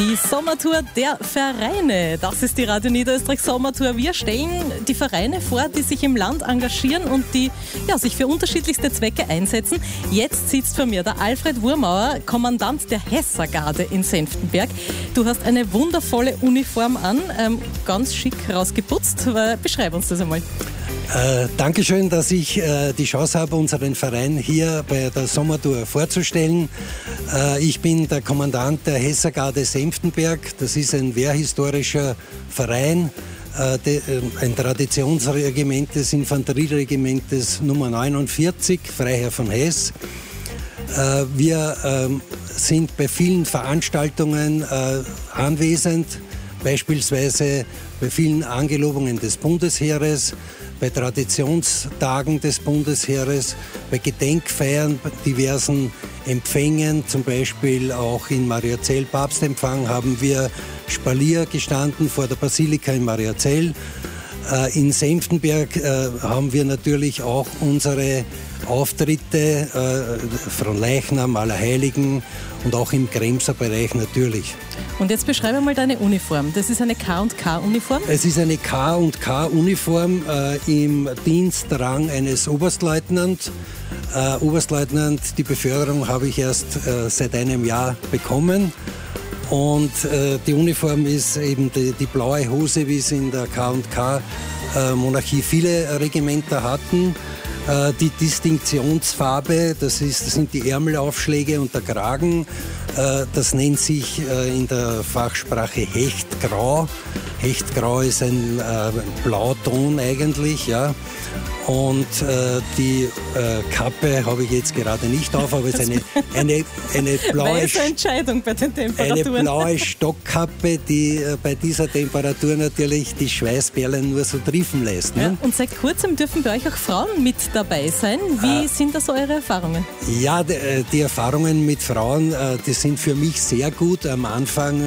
Die Sommertour der Vereine, das ist die Radio Niederösterreich Sommertour. Wir stellen die Vereine vor, die sich im Land engagieren und die sich für unterschiedlichste Zwecke einsetzen. Jetzt sitzt vor mir der Alfred Wurmauer, Kommandant der Hessergarde in Senftenberg. Du hast eine wundervolle Uniform an, ganz schick rausgeputzt. Beschreib uns das einmal. Dankeschön, dass ich die Chance habe, unseren Verein hier bei der Sommertour vorzustellen. Ich bin der Kommandant der Hessergarde Senftenberg. Das ist ein wehrhistorischer Verein, ein Traditionsregiment des Infanterieregimentes Nummer 49, Freiherr von Hess. Wir sind bei vielen Veranstaltungen anwesend, beispielsweise bei vielen Angelobungen des Bundesheeres, bei Traditionstagen des Bundesheeres, bei Gedenkfeiern, bei diversen Empfängen, zum Beispiel auch in Mariazell Papstempfang haben wir Spalier gestanden vor der Basilika in Mariazell. In Senftenberg haben wir natürlich auch unsere Auftritte, Fronleichnam, Allerheiligen und auch im Kremser Bereich natürlich. Und jetzt beschreibe mal deine Uniform. Das ist eine K&K-Uniform? Es ist eine K&K-Uniform im Dienstrang eines Oberstleutnant. Oberstleutnant, die Beförderung habe ich erst seit einem Jahr bekommen. Und die Uniform ist eben die blaue Hose, wie es in der K&K-Monarchie viele Regimenter hatten. Die Distinktionsfarbe, das sind die Ärmelaufschläge und der Kragen. Das nennt sich in der Fachsprache Hechtgrau. Hechtgrau ist ein Blauton eigentlich, ja. Und die Kappe habe ich jetzt gerade nicht auf, aber es ist eine blaue, Entscheidung bei den Temperaturen. Eine blaue Stockkappe, die bei dieser Temperatur natürlich die Schweißperlen nur so triefen lässt. Ne? Ja, und seit kurzem dürfen bei euch auch Frauen mit dabei sein. Wie sind das eure Erfahrungen? Ja, die Erfahrungen mit Frauen, die sind für mich sehr gut. Am Anfang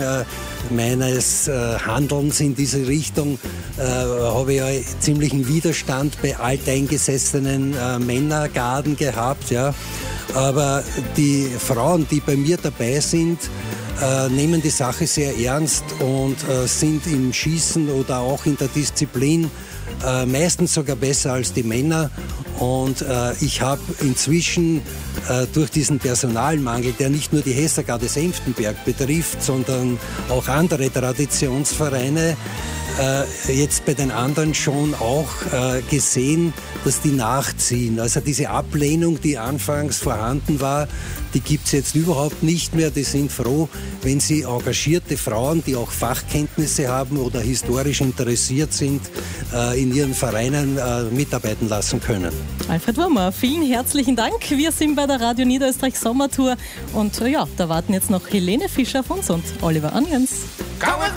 meines Handelns in diese Richtung habe ich ja ziemlichen Widerstand bei alteingesessenen Männergarden gehabt. Ja. Aber die Frauen, die bei mir dabei sind, nehmen die Sache sehr ernst und sind im Schießen oder auch in der Disziplin meistens sogar besser als die Männer. Und ich habe inzwischen durch diesen Personalmangel, der nicht nur die Hessergarde Senftenberg betrifft, sondern auch andere Traditionsvereine, jetzt bei den anderen schon auch gesehen, dass die nachziehen. Also diese Ablehnung, die anfangs vorhanden war, die gibt es jetzt überhaupt nicht mehr. Die sind froh, wenn sie engagierte Frauen, die auch Fachkenntnisse haben oder historisch interessiert sind, in ihren Vereinen mitarbeiten lassen können. Alfred Wurmauer, vielen herzlichen Dank. Wir sind bei der Radio Niederösterreich Sommertour und da warten jetzt noch Helene Fischer auf uns und Oliver Onions.